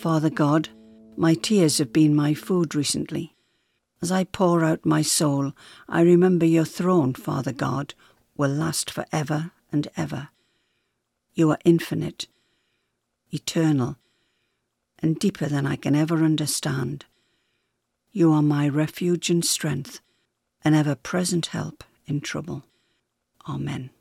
Father God, my tears have been my food recently. As I pour out my soul, I remember your throne, Father God, will last forever and ever. You are infinite, eternal, and deeper than I can ever understand. You are my refuge and strength, an ever-present help in trouble. Amen.